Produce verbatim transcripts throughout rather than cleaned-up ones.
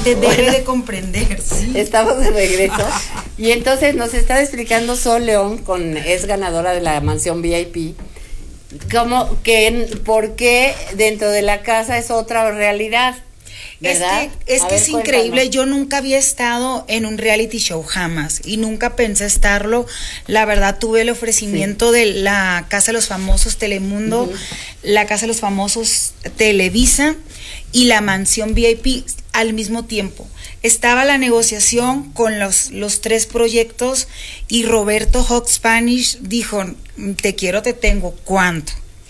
gente debe bueno, de comprender. Sí. Estamos de regreso. Y entonces nos está explicando Sol León, con, es ganadora de la mansión V I P, cómo, que, por qué dentro de la casa es otra realidad. ¿Verdad? Es que es, que ver, es increíble. Yo nunca había estado en un reality show, jamás, y nunca pensé estarlo. La verdad, tuve el ofrecimiento sí. de la Casa de los Famosos Telemundo, uh-huh. la Casa de los Famosos Televisa y la mansión V I P al mismo tiempo. Estaba la negociación con los, los tres proyectos y Roberto Hawk Spanish dijo, te quiero, te tengo, ¿cuánto?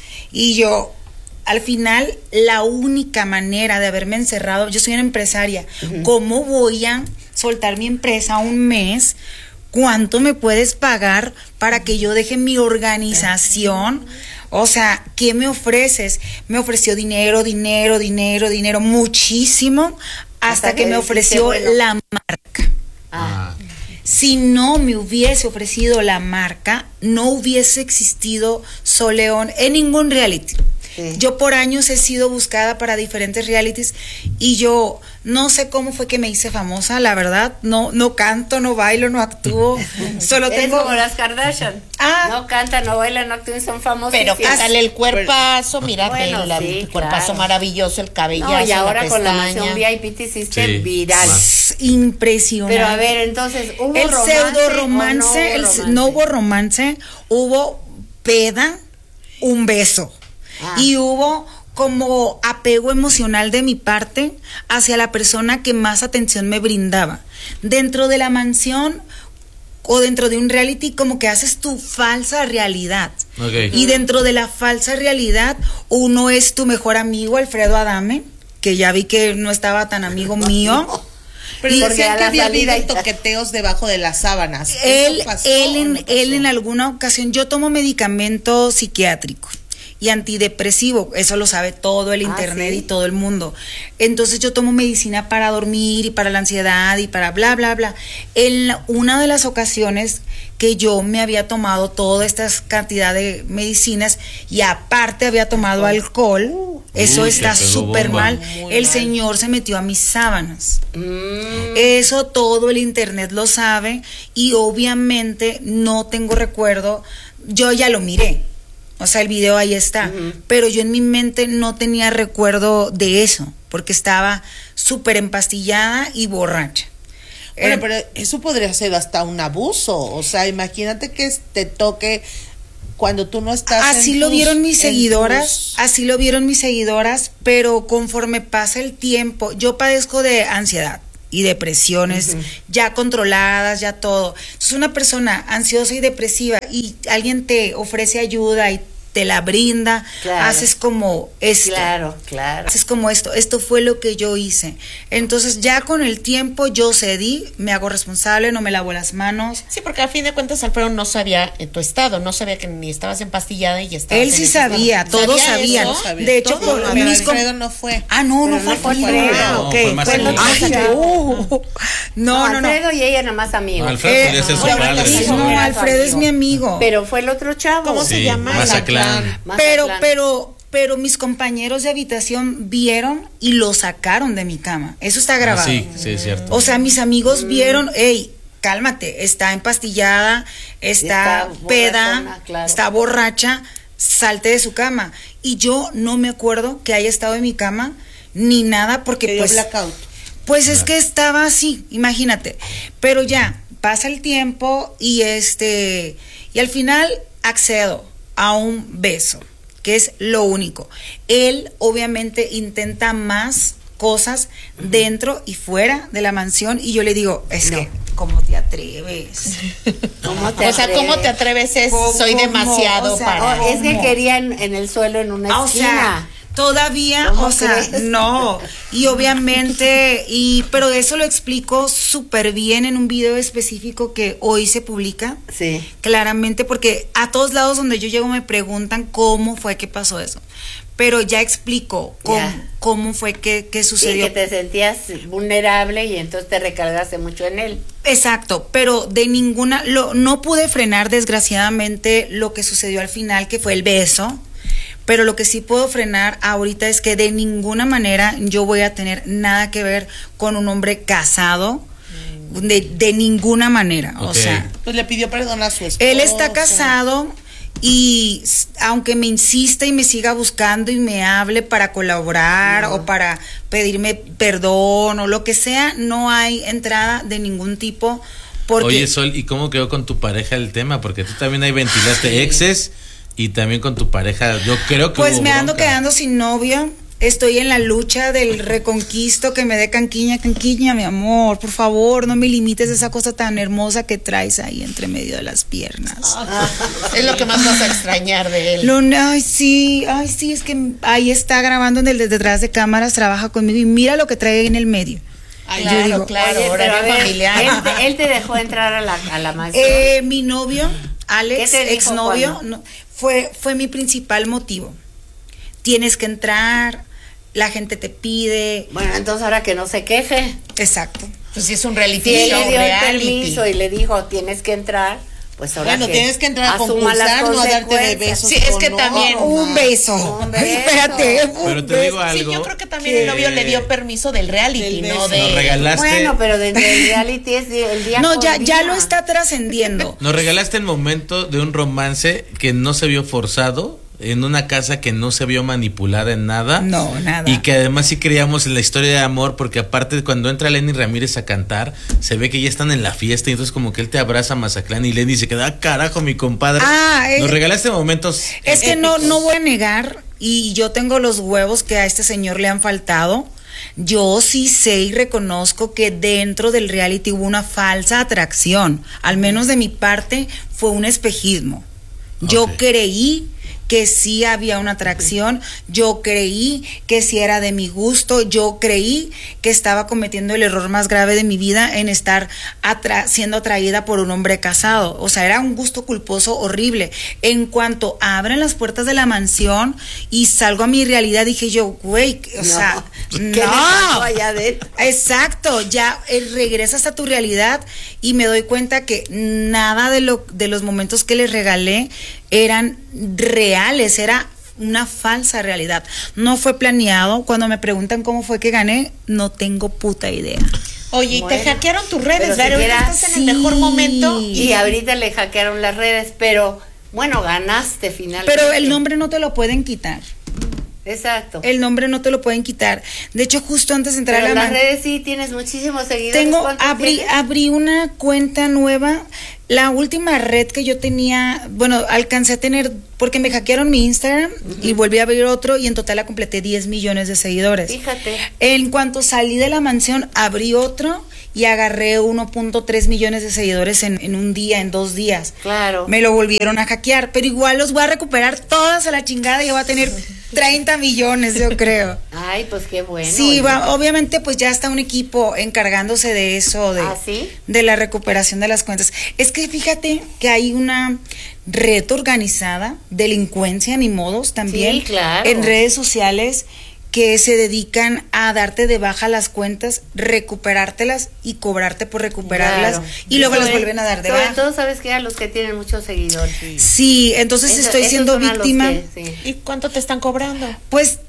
Y yo... Al final, la única manera de haberme encerrado, yo soy una empresaria, uh-huh. ¿cómo voy a soltar mi empresa un mes? ¿Cuánto me puedes pagar para que yo deje mi organización? O sea, ¿qué me ofreces? Me ofreció dinero, dinero, dinero, dinero, muchísimo, hasta, hasta que, que me ofreció bueno. la marca. Ah. Si no me hubiese ofrecido la marca, no hubiese existido Sol León en ningún reality. Sí. Yo por años he sido buscada para diferentes realities y yo no sé cómo fue que me hice famosa, la verdad, no no canto, no bailo, no actúo, solo Eres tengo como las Kardashian, ah, no cantan, no bailan, no actúan, son famosas. Pero quítale el cuerpazo, mira, bueno, el sí, cuerpazo claro. maravilloso, el cabellazo, no, y ahora la con la mansión V I P te hiciste sí, viral. Más. Impresionante. Pero a ver, entonces, ¿hubo el romance pseudo romance, no hubo el romance? No hubo romance, hubo peda, un beso. Ah. Y hubo como apego emocional de mi parte hacia la persona que más atención me brindaba. Dentro de la mansión o dentro de un reality como que haces tu falsa realidad. Okay. Y dentro de la falsa realidad uno es tu mejor amigo, Alfredo Adame, que ya vi que no estaba tan amigo mío. Pero y decían que había habido toqueteos debajo de las sábanas. Él, él, en, no él en alguna ocasión, yo tomo medicamento psiquiátrico y antidepresivo, eso lo sabe todo el internet ah, ¿sí? y todo el mundo. Entonces yo tomo medicina para dormir y para la ansiedad y para bla, bla, bla. En una de las ocasiones que yo me había tomado toda esta cantidad de medicinas y aparte había tomado alcohol, uh, eso uy, está súper mal. El mal. Señor se metió a mis sábanas. Mm. Eso todo el internet lo sabe y obviamente no tengo recuerdo, yo ya lo miré. O sea, el video ahí está, uh-huh. pero yo en mi mente no tenía recuerdo de eso, porque estaba súper empastillada y borracha. Bueno, eh, pero eso podría ser hasta un abuso, o sea, imagínate que te toque cuando tú no estás. Así en lo tus, vieron mis seguidoras, tus... así lo vieron mis seguidoras, pero conforme pasa el tiempo, yo padezco de ansiedad y depresiones uh-huh. ya controladas, ya todo. Entonces una persona ansiosa y depresiva y alguien te ofrece ayuda y te la brinda, claro. haces como esto. Claro, claro. Haces como esto. Esto fue lo que yo hice. Entonces ya con el tiempo yo cedí, me hago responsable, no me lavo las manos. Sí, porque a fin de cuentas Alfredo no sabía en tu estado, no sabía que ni estabas empastillada y estabas. Él sí sabía, estado. Todos sabían. Sabía. De hecho, todo, por mis Alfredo no fue. Ah, no, no, no fue Alfredo. Ah, okay. No, fue más bueno, ay, no. No, no, no. Alfredo y ella nada más amigos. No, Alfredo podría ser su padre. No, Alfredo es mi amigo. Pero fue el otro chavo. ¿Cómo sí, se llama? Mazatlán. Pero, pero, pero mis compañeros de habitación vieron y lo sacaron de mi cama. Eso está grabado. Ah, sí, sí, es cierto. O sea, mis amigos mm. vieron, hey, cálmate, está empastillada, está, está peda, borrachona, claro. está borracha, salte de su cama. Y yo no me acuerdo que haya estado en mi cama ni nada porque que pues blackout. Pues yeah. es que estaba así, imagínate. Pero ya pasa el tiempo y este y al final accedo a un beso, que es lo único. Él obviamente intenta más cosas dentro y fuera de la mansión y yo le digo, es no. que ¿cómo te atreves? ¿Cómo te o sea, atreves? ¿Cómo te atreves? Es, soy demasiado o sea, para... Oh, es que querían en el suelo en una ah, esquina. O sea, todavía, o sea, crees? no, y obviamente, y pero eso lo explico súper bien en un video específico que hoy se publica, sí, claramente, porque a todos lados donde yo llego me preguntan cómo fue que pasó eso, pero ya explico cómo, yeah. cómo fue que, que sucedió. Sí, que te sentías vulnerable y entonces te recargaste mucho en él. Exacto, pero de ninguna, lo, no pude frenar desgraciadamente lo que sucedió al final, que fue el beso, pero lo que sí puedo frenar ahorita es que de ninguna manera yo voy a tener nada que ver con un hombre casado, de, de ninguna manera, Ok. o sea, Pues le pidió perdón a su esposa. él está casado y s- aunque me insista y me siga buscando y me hable para colaborar o para pedirme perdón o lo que sea, no hay entrada de ningún tipo porque Oye, Sol, ¿y cómo quedó con tu pareja el tema? Porque tú también ahí ventilaste exes y también con tu pareja. Yo creo que pues hubo me ando bronca. quedando sin novio. Estoy en la lucha del reconquisto, que me dé canquiña, canquiña, mi amor. Por favor, no me limites de esa cosa tan hermosa que traes ahí entre medio de las piernas. Es lo que más vas a extrañar de él. Lo, ay, sí, ay, sí, es que ahí está grabando en el de detrás de cámaras, trabaja conmigo y mira lo que trae ahí en el medio. Ay, Yo claro, digo, claro, Oye, pero horario a ver, familiar. Él te, él te dejó entrar a la, a la mansión. Eh, mi novio, Alex, ¿Qué te dijo exnovio, cuando? no, fue, fue mi principal motivo. Tienes que entrar, la gente te pide. Bueno, entonces ahora que no se queje. Exacto. Pues sí, es un reality Si él show, le dio el reality. permiso y le dijo tienes que entrar, pues ahora Bueno, que tienes que entrar a asuma las concursar, no a darte de consecuencias. besos. Sí, es que con también- normas. Un beso. Un beso. Espérate. un Pero te beso. digo Sí, algo. yo creo que también el novio le dio permiso del reality, Del no beso. de... Nos regalaste, Bueno, pero dentro del reality es di- el día No, con ya, ya día. lo está trascendiendo. nos regalaste el momento de un romance que no se vio forzado, en una casa que no se vio manipulada en nada. No, nada. Y que además sí creíamos en la historia de amor, porque aparte cuando entra Lenny Ramírez a cantar, se ve que ya están en la fiesta y entonces como que él te abraza a Mazatlán y Lenny se queda, ah, carajo, mi compadre. Ah, eh. Nos regalaste momentos. Es que no, épicos. no voy a negar, y yo tengo los huevos que a este señor le han faltado. Yo sí sé y reconozco que dentro del reality hubo una falsa atracción. Al menos de mi parte fue un espejismo. Yo Ok. creí que sí había una atracción, yo creí que sí era de mi gusto, yo creí que estaba cometiendo el error más grave de mi vida en estar atra- siendo atraída por un hombre casado. O sea, era un gusto culposo horrible. En cuanto abren las puertas de la mansión y salgo a mi realidad, dije yo, güey, o No, sea, ¿qué le pasó no. allá adentro? Exacto, ya eh, regresas a tu realidad y me doy cuenta que nada de lo de los momentos que les regalé eran reales, era una falsa realidad. No fue planeado. Cuando me preguntan cómo fue que gané, no tengo puta idea. Oye, y Bueno, te hackearon tus redes, pero ¿verdad? siquiera- Ahorita estás en sí. el mejor momento. Y ahorita le hackearon las redes, pero bueno, ganaste finalmente. Pero el nombre no te lo pueden quitar. Exacto. El nombre no te lo pueden quitar. De hecho, justo antes de entrar Pero a en la las man- redes sí tienes muchísimos seguidores. Tengo, ¿Cuántos abrí, tienes? abrí una cuenta nueva. La última red que yo tenía, bueno, alcancé a tener, porque me hackearon mi Instagram y volví a abrir otro y en total la completé diez millones de seguidores. Fíjate. En cuanto salí de la mansión, abrí otro y agarré uno punto tres millones de seguidores en, en un día, en dos días. Claro. Me lo volvieron a hackear, pero igual los voy a recuperar todas a la chingada y voy a tener treinta millones, yo creo. Ay, pues qué bueno. Sí, oye. va, obviamente pues ya está un equipo encargándose de eso, de, ¿Ah, sí? de la recuperación de las cuentas. Es que fíjate que hay una red organizada, delincuencia ni modos también, Sí, claro. en redes sociales que se dedican a darte de baja las cuentas, recuperártelas y cobrarte por recuperarlas Claro. y luego las Sobre- vuelven a dar de Sobre baja. todo, ¿sabes qué? A los que tienen muchos seguidores. Sí, entonces Eso- estoy esos siendo son a los víctima. que- sí. ¿Y cuánto te están cobrando? Pues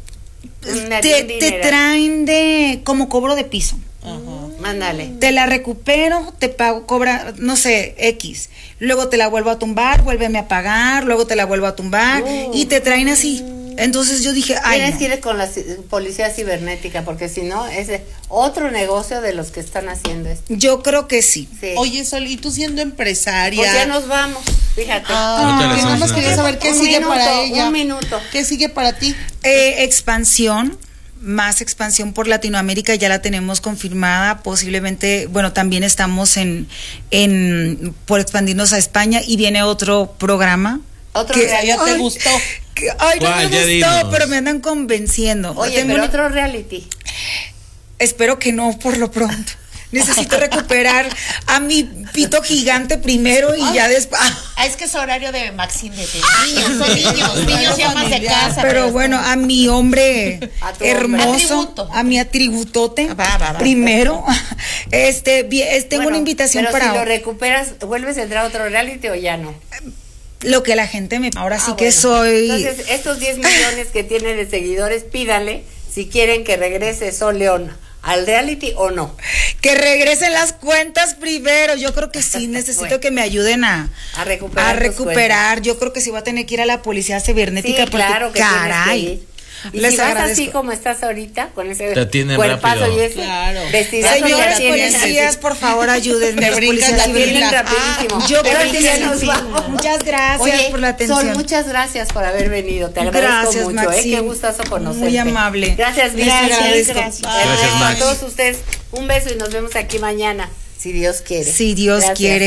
Una- te, un te dineral. traen de como cobro de piso. Mándale. Te la recupero, te pago, cobra, no sé, X. Luego te la vuelvo a tumbar, vuélveme a pagar, luego te la vuelvo a tumbar Uh. y te traen así. Entonces yo dije, ay, Tienes no. que ir con la ci- policía cibernética, porque si no, es de- otro negocio de los que están haciendo esto. Yo creo que sí. Sí. Oye, Sol, y tú siendo empresaria. Pues ya nos vamos, fíjate. Ah, Ahorita le que nada hacemos más una quería pausa. saber qué Un sigue minuto, para ella. un minuto. ¿Qué sigue para ti? Eh, expansión, más expansión por Latinoamérica, ya la tenemos confirmada, posiblemente, bueno, también estamos en, en por expandirnos a España y viene otro programa. Otro que- reality. ¿Ya te ay, gustó? que- ay, no me ¿Cuál? Ya gustó, dinos. pero me andan convenciendo. Oye, Tengo pero una- otro reality. Espero que no, por lo pronto. Necesito recuperar a mi pito gigante primero y ya después. Ah, es que es horario de Maxine, de niños, son niños, niños ya más de casa. Pero bueno, a mi hombre A tu hermoso, Atributo. a mi atributote, Va, va, va. primero. Este, vi- es- tengo Bueno, una invitación pero para. si lo recuperas, ¿vuelves a entrar a otro reality o ya no? lo que la gente me... Ahora sí Ah, que bueno. soy... Entonces, estos diez millones que tiene de seguidores, pídanle si quieren que regrese Sol León al reality o no. Que regresen las cuentas primero. Yo creo que sí, necesito Bueno. que me ayuden a, A recuperar a tus recuperar. Yo creo que sí voy a tener que ir a la policía cibernética Sí, porque, claro que caray. tienes que ir. Y Les si vas agradezco. así como estás ahorita, con ese Te atienden cuerpazo rápido. y eso, Claro. vestidazo Señores ya tienes. policías, por favor, ayúdenme. Te los brincas policías la La tienen fila. rapidísimo. Ah, yo Pero creo sí que ya sí. nos vamos. Muchas gracias Oye, por la atención. Sol, muchas gracias por haber venido. Te agradezco Gracias, mucho, ¿eh? Maxine. Qué gustazo conocerte. Muy amable. Gracias, Vicky. Gracias, Gracias, gracias. Gracias, A Max. todos ustedes, un beso y nos vemos aquí mañana, si Dios quiere. Si Dios Gracias. quiere.